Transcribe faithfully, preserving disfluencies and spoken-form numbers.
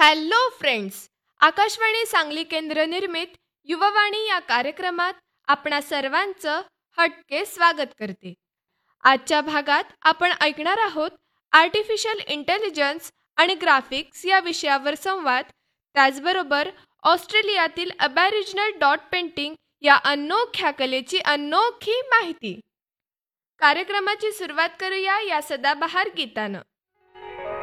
Hello friends. Akashvani Sangli केंद्र निर्मित युववाणी या कार्यक्रमात आपणा सर्वांचं हटके स्वागत करते. आजच्या भागात आपण ऐकणार आहोत आर्टिफिशियल इंटेलिजन्स आणि ग्राफिक्स या विषयावर संवाद. त्याचबरोबर ऑस्ट्रेलियातील अबॅरिजिनल डॉट पेंटिंग या अनोख्या कलेची अनोखी माहिती. कार्यक्रमाची सुरुवात करूया या सदाबहार गीतानं.